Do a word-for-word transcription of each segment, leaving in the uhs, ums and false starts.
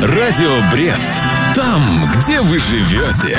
Радио Брест. Там, где вы живете.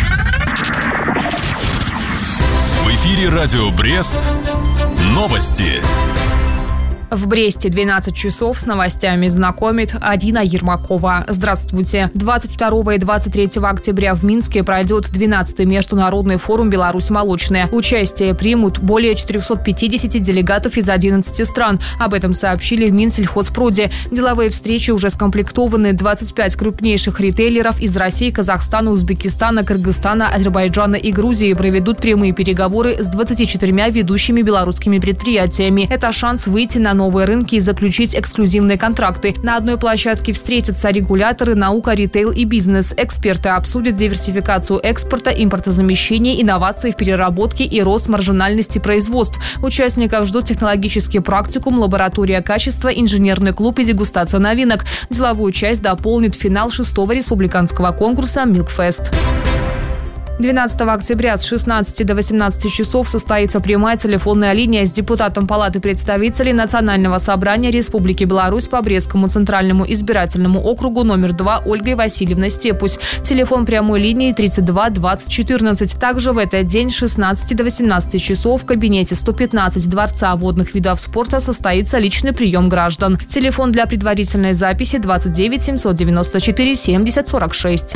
В эфире Радио Брест. Новости. В Бресте двенадцать часов с новостями знакомит Арина Ермакова. Здравствуйте. двадцать второго и двадцать третьего октября в Минске пройдет двенадцатый международный форум «Беларусь молочная». Участие примут более четырехсот пятидесяти делегатов из одиннадцати стран. Об этом сообщили в Минсельхозпроде. Деловые встречи уже скомплектованы. двадцать пять крупнейших ритейлеров из России, Казахстана, Узбекистана, Кыргызстана, Азербайджана и Грузии проведут прямые переговоры с двадцатью четырьмя ведущими белорусскими предприятиями. Это шанс выйти на новые рынки и заключить эксклюзивные контракты. На одной площадке встретятся регуляторы, наука, ритейл и бизнес. Эксперты обсудят диверсификацию экспорта, импортозамещение, инновации в переработке и рост маржинальности производств. Участников ждут технологический практикум, лаборатория качества, инженерный клуб и дегустация новинок. Деловую часть дополнит финал шестого республиканского конкурса «Милкфест». двенадцатого октября с шестнадцати до восемнадцати часов состоится прямая телефонная линия с депутатом Палаты представителей Национального собрания Республики Беларусь по Брестскому центральному избирательному округу номер два Ольгой Васильевной Степусь. Телефон прямой линии тридцать два двадцать четырнадцать. Также в этот день с шестнадцати до восемнадцати часов в кабинете сто пятнадцать Дворца водных видов спорта состоится личный прием граждан. Телефон для предварительной записи двадцать девять семьсот девяносто четыре семьдесят сорок шесть.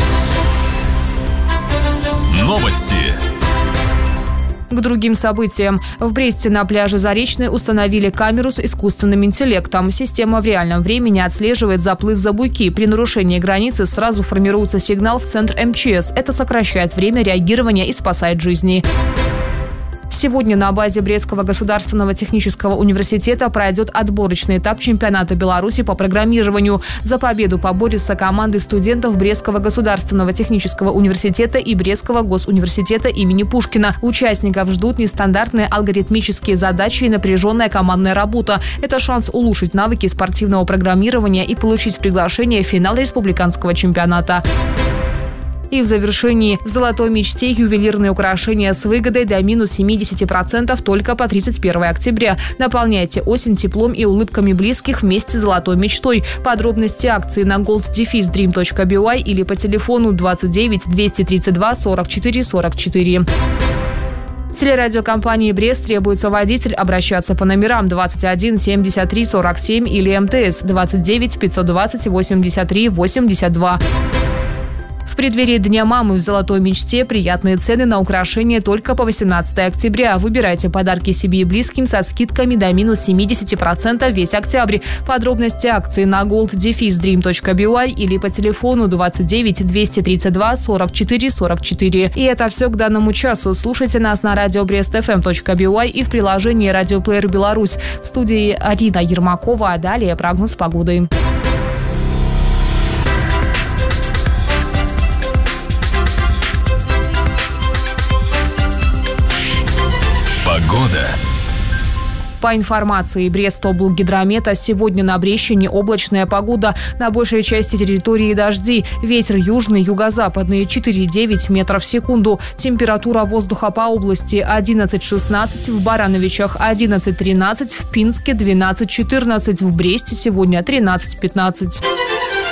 Новости. К другим событиям. В Бресте на пляже Заречный установили камеру с искусственным интеллектом. Система в реальном времени отслеживает заплыв за буйки. При нарушении границы сразу формируется сигнал в центр эм че эс. Это сокращает время реагирования и спасает жизни. Сегодня на базе Брестского государственного технического университета пройдет отборочный этап чемпионата Беларуси по программированию. За победу поборются команды студентов Брестского государственного технического университета и Брестского госуниверситета имени Пушкина. Участников ждут нестандартные алгоритмические задачи и напряженная командная работа. Это шанс улучшить навыки спортивного программирования и получить приглашение в финал республиканского чемпионата. И в завершении в «Золотой мечте» ювелирные украшения с выгодой до минус семидесяти процентов только по тридцать первого октября. Наполняйте осень теплом и улыбками близких вместе с «Золотой мечтой». Подробности акции на голд дефис дрим точка би уай или по телефону двадцать девять двести тридцать два сорок четыре сорок четыре. Телерадиокомпании «Брест» требуется водитель обращаться по номерам двадцать один семьдесят три сорок семь или эм тэ эс двадцать девять пятьсот двадцать восемьдесят три восемьдесят два. В преддверии Дня мамы в «Золотой мечте» приятные цены на украшения только по восемнадцатого октября. Выбирайте подарки себе и близким со скидками до минус семидесяти процентов весь октябрь. Подробности акции на голд дефис дрим точка би уай или по телефону двадцать девять двести тридцать два сорок четыре сорок четыре. И это все к данному часу. Слушайте нас на радио брест эф эм точка би уай и в приложении «Радиоплеер Беларусь». В студии Арина Ермакова, а далее прогноз погоды. Погода. По информации Брестоблгидромета, сегодня на Брещине облачная погода. На большей части территории дожди. Ветер южный, юго-западный четыре-девять метров в секунду. Температура воздуха по области одиннадцать шестнадцать, в Барановичах одиннадцать тринадцать, в Пинске двенадцать четырнадцать, в Бресте сегодня тринадцать пятнадцать.